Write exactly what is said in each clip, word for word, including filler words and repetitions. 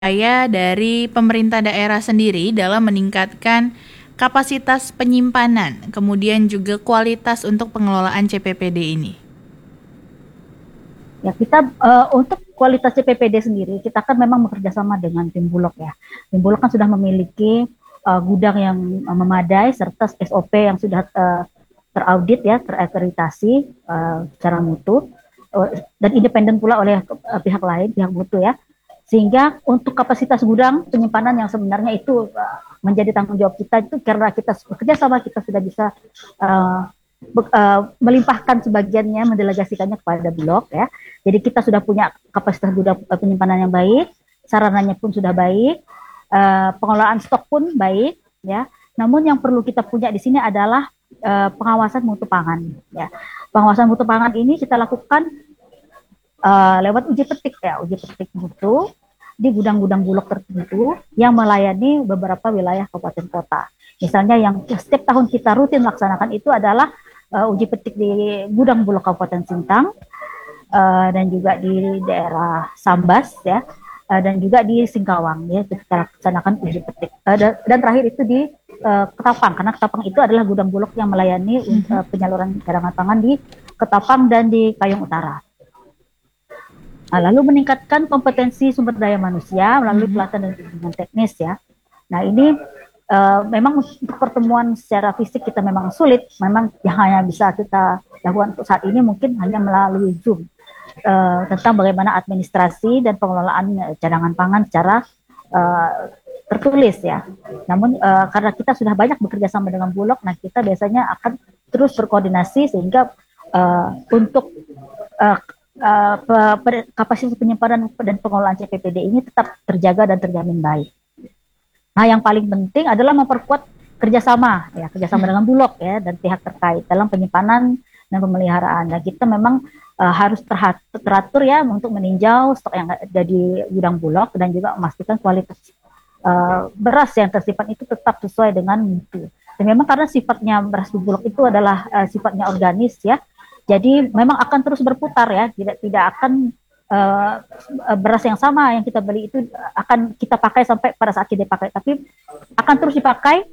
upaya dari pemerintah daerah sendiri dalam meningkatkan kapasitas penyimpanan, kemudian juga kualitas untuk pengelolaan C P P D ini? Ya, kita uh, untuk kualitas C P P D sendiri, kita kan memang bekerja sama dengan tim Bulog ya. Tim Bulog kan sudah memiliki uh, gudang yang uh, memadai serta S O P yang sudah uh, teraudit ya, terakreditasi uh, secara mutu uh, dan independen pula oleh uh, pihak lain, pihak mutu ya. Sehingga untuk kapasitas gudang penyimpanan yang sebenarnya itu uh, menjadi tanggung jawab kita itu karena kita bekerja sama kita sudah bisa uh, be- uh, melimpahkan sebagiannya, mendelegasikannya kepada Bulog ya. Jadi kita sudah punya kapasitas gudang uh, penyimpanan yang baik, sarananya pun sudah baik, uh, pengelolaan stok pun baik ya. Namun yang perlu kita punya di sini adalah uh, pengawasan mutu pangan ya. Pengawasan mutu pangan ini kita lakukan uh, lewat uji petik ya, uji petik mutu di gudang-gudang Bulog tertentu yang melayani beberapa wilayah kabupaten kota. Misalnya yang setiap tahun kita rutin laksanakan itu adalah uh, uji petik di gudang Bulog Kabupaten Sintang uh, dan juga di daerah Sambas ya, uh, dan juga di Singkawang ya kita laksanakan uji petik. Uh, dan, dan terakhir itu di uh, Ketapang, karena Ketapang itu adalah gudang Bulog yang melayani uh, penyaluran cadangan pangan di Ketapang dan di Kayong Utara. Nah, lalu meningkatkan kompetensi sumber daya manusia melalui pelatihan dan bimbingan teknis ya. Nah ini uh, memang untuk pertemuan secara fisik kita memang sulit, memang yang hanya bisa kita lakukan untuk saat ini mungkin hanya melalui Zoom uh, tentang bagaimana administrasi dan pengelolaan cadangan pangan secara uh, tertulis ya. Namun uh, karena kita sudah banyak bekerja sama dengan Bulog, nah kita biasanya akan terus berkoordinasi sehingga uh, untuk uh, Uh, kapasitas penyimpanan dan pengelolaan C P P D ini tetap terjaga dan terjamin baik. Nah, yang paling penting adalah memperkuat kerjasama, ya kerjasama dengan Bulog ya dan pihak terkait dalam penyimpanan dan pemeliharaan. Nah, kita memang uh, harus terhat- teratur ya untuk meninjau stok yang ada di gudang Bulog dan juga memastikan kualitas uh, beras yang tersimpan itu tetap sesuai dengan mutu. Dan memang karena sifatnya beras di Bulog itu adalah uh, sifatnya organis ya. Jadi memang akan terus berputar ya, tidak tidak akan uh, beras yang sama yang kita beli itu akan kita pakai sampai pada saat kita pakai, tapi akan terus dipakai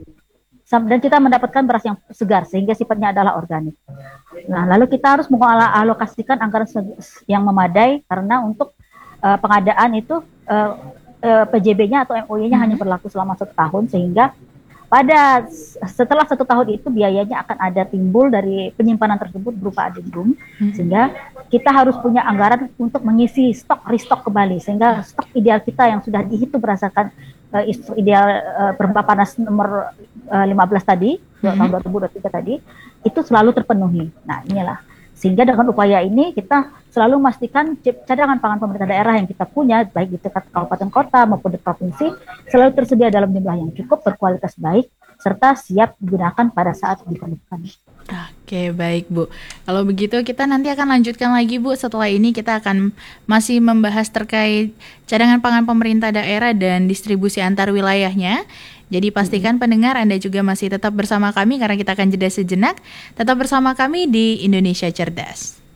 dan kita mendapatkan beras yang segar sehingga sifatnya adalah organik. Nah, lalu kita harus mengalokasikan anggaran yang memadai karena untuk uh, pengadaan itu uh, uh, P J B-nya atau M O Y-nya hanya berlaku selama satu tahun sehingga pada setelah satu tahun itu biayanya akan ada timbul dari penyimpanan tersebut berupa adendum, hmm. sehingga kita harus punya anggaran untuk mengisi stok, restock kembali, sehingga stok ideal kita yang sudah dihitung berdasarkan uh, ideal uh, Perbapanas nomor uh, lima belas tadi, hmm. tahun dua ribu dua puluh tiga tadi, itu selalu terpenuhi. Nah inilah, sehingga dengan upaya ini kita selalu memastikan cadangan pangan pemerintah daerah yang kita punya, baik di tingkat kabupaten kota maupun di provinsi, selalu tersedia dalam jumlah yang cukup, berkualitas baik, serta siap digunakan pada saat diperlukan. Oke, baik Bu. Kalau begitu kita nanti akan lanjutkan lagi Bu. Setelah ini kita akan masih membahas terkait cadangan pangan pemerintah daerah dan distribusi antar wilayahnya. Jadi pastikan hmm. pendengar Anda juga masih tetap bersama kami karena kita akan jeda sejenak. Tetap bersama kami di Indonesia Cerdas.